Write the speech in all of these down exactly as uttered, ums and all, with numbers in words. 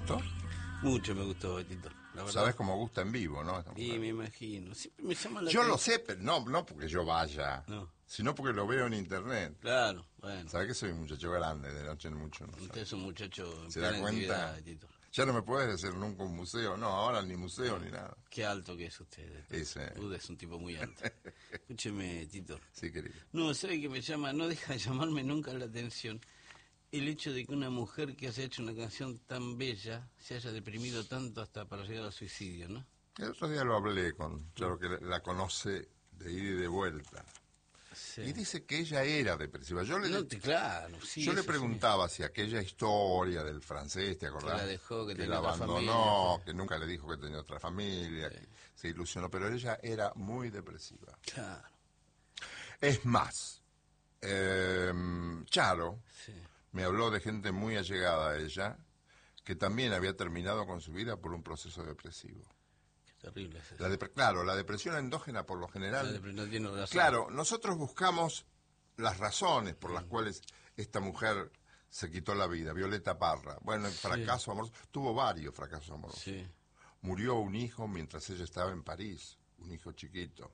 gustó? Mucho me gustó, Betito. La verdad. Sabes cómo gusta en vivo, ¿no? Y me imagino. Siempre me llama la Yo lo atención. sé, pero no, no porque yo vaya, No. sino porque lo veo en internet. Claro, bueno. Sabes que soy un muchacho grande, de noche en mucho. No Usted sabe. es un muchacho en ¿Se da plena cuenta? actividad, Betito. Ya no me puedes decir nunca un museo, no, ahora ni museo ni nada. Qué alto que es usted. Betito. Ese. Usted es un tipo muy alto. Escúcheme, Tito. Sí, querido. No, ¿sabe que me llama? No deja de llamarme nunca la atención el hecho de que una mujer que haya hecho una canción tan bella se haya deprimido tanto hasta para llegar al suicidio, ¿no? El otro día lo hablé con, claro que la conoce de ida y de vuelta. Sí. Y dice que ella era depresiva. Yo le, No, te- claro, sí. yo le eso preguntaba si aquella historia del francés, ¿te acordás? Que la dejó, que que tenía la otra abandonó, familia, sí. que nunca le dijo que tenía otra familia, Sí. que se ilusionó, pero ella era muy depresiva. sí. Claro, Es más, eh, Charo sí. me habló de gente muy allegada a ella que también había terminado con su vida por un proceso depresivo. Qué terrible es eso. La depre- claro, la depresión endógena por lo La general. depre- no tiene razón. Claro, nosotros buscamos las razones por las cuales esta mujer se quitó la vida. Violeta Parra. Bueno, el Sí. fracaso amoroso. Tuvo varios fracasos amorosos. Sí, Murió un hijo mientras ella estaba en París, un hijo chiquito.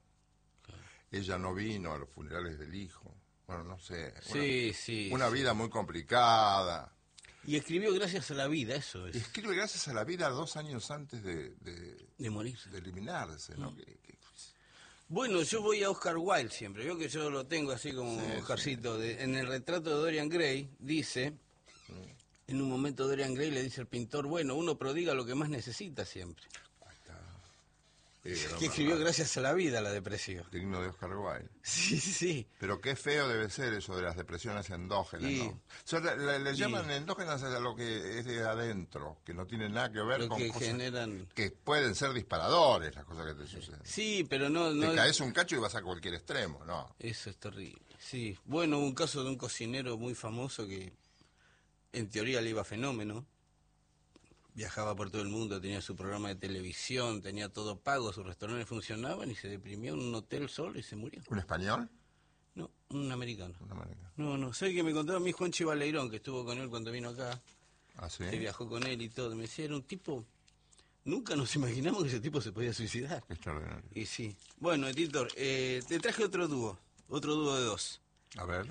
Ella no vino a los funerales del hijo. Bueno, no sé. Una, sí, sí. una sí. vida muy complicada. Y escribió gracias a la vida, eso es. Y escribe gracias a la vida dos años antes de, de, De morirse. de eliminarse, ¿no? Que- que- Bueno, yo voy a Oscar Wilde siempre. Veo que yo lo tengo así como Sí, Oscarcito. De- en el retrato de Dorian Gray dice, en un momento Dorian Gray le dice al pintor, bueno, uno prodiga lo que más necesita siempre. Ahí está. Sí, era Que una- escribió gracias a la vida la depresión. digno de Oscar Wilde. Sí, sí. Pero qué feo debe ser eso de las depresiones endógenas, Y- ¿no? O sea, le, le- le y- llaman endógenas a lo que es de adentro, que no tiene nada que ver Lo con que cosas generan... que pueden ser disparadores, las cosas que te suceden. Sí, pero no... no Te caes un cacho y vas a cualquier extremo, ¿no? Eso es terrible. Sí. Bueno, hubo un caso de un cocinero muy famoso que en teoría le iba fenómeno. Viajaba por todo el mundo, tenía su programa de televisión, tenía todo pago, sus restaurantes funcionaban y se deprimió en un hotel solo y se murió. ¿Un español? No, un americano. Una manera. No, no, sé que me contaba a mí Juan Chivaleirón, que estuvo con él cuando vino acá, ¿Ah, sí? que viajó con él y todo. Me decía, era un tipo, nunca nos imaginamos que ese tipo se podía suicidar. Qué extraordinario. Y sí. Bueno, editor, eh, te traje otro dúo, otro dúo de dos. A ver.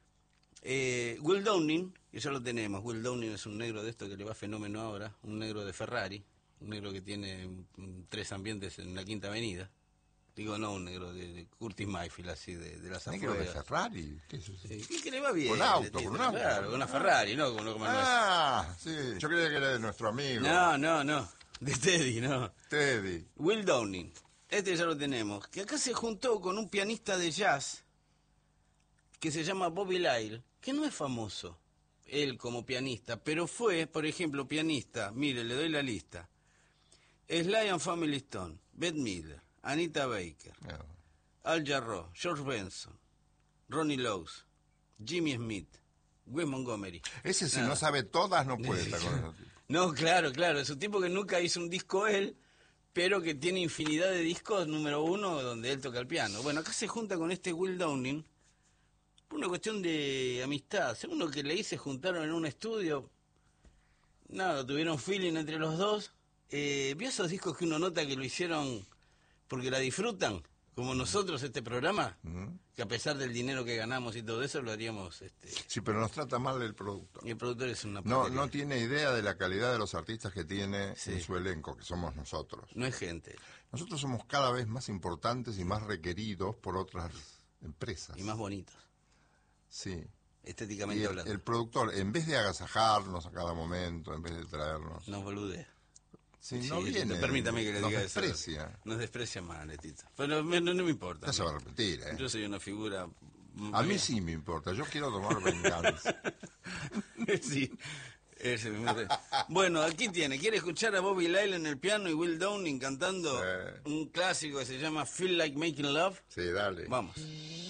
Eh, Will Downing, que ya lo tenemos. Will Downing es un negro de esto que le va fenómeno ahora, un negro de Ferrari, un negro que tiene mm, tres ambientes en la Quinta Avenida. Digo, no un negro de, de Curtis Mayfield, así, de, de las Negro de afueras. Ferrari. ¿Qué es eso? Sí, y que le va bien. Con auto, le tiene- con auto. Claro, con una Ferrari, no con uno como Ah, sí. Yo creía que era de nuestro amigo. No, no, no. De Teddy, no. Teddy. Will Downing. Este ya lo tenemos. Que acá se juntó con un pianista de jazz que se llama Bobby Lyle, que no es famoso, él como pianista, pero fue, por ejemplo, pianista, mire, le doy la lista. Sly and Family Stone, Bette Midler, Anita Baker, No. Al Jarreau, George Benson, Ronnie Lowes, Jimmy Smith, Wes Montgomery. Ese si Nada. no sabe todas no puede estar con nosotros. No, claro, claro, es un tipo que nunca hizo un disco él, pero que tiene infinidad de discos número uno donde él toca el piano. Bueno, acá se junta con este Will Downing por una cuestión de amistad. Según lo que leí, se juntaron en un estudio, nada, tuvieron feeling entre los dos. Eh, ¿Vio esos discos que uno nota que lo hicieron porque la disfrutan? Como nosotros este programa, Ujú. que a pesar del dinero que ganamos y todo eso, lo haríamos... Este, Sí, pero nos trata mal el producto. y el productor es una No, porquería. no tiene idea de la calidad de los artistas que tiene Sí. en su elenco, que somos nosotros. No es gente. Nosotros somos cada vez más importantes y más requeridos por otras empresas. Y más bonitos, Sí. Y estéticamente el, hablando. el productor, en vez de agasajarnos a cada momento, en vez de traernos... Nos boludea. Sí, Sí, no Tito, viene, permítame que le nos diga eso. desprecia. Nos desprecia mal, Tito. Pero me- no, no me importa. Ya se va a repetir, ¿eh? Yo soy una figura... A mí sí me importa, yo quiero tomar venganza. Sí. Ese mismo. Bueno, aquí tiene. ¿Quiere escuchar a Bobby Lyle en el piano y Will Downing cantando Sí. un clásico que se llama Feel Like Making Love? Sí, dale. Vamos.